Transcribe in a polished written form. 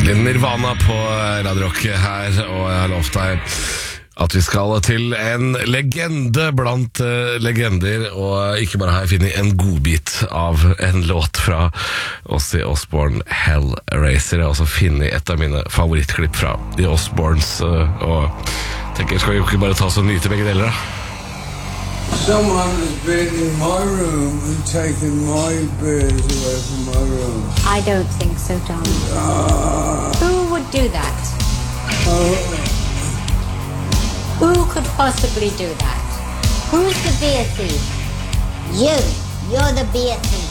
Nirvana på Radio Rock her, og jeg har lovt deg at vi skal til en legende blant legender, og ikke bare har jeg funnet en godbit av en låt fra Ozzy Osbourne, Hellraiser. Jeg har også funnet et av mine favorittklipp fra The Osbournes, og tenker, skal vi jo ikke bare ta oss og nyte begge deler da? Someone has been in my room and taken my beers away from my room. I don't think so, Tom. Who would do that? Who could possibly do that? Who's the beer thief? You're the beer thief.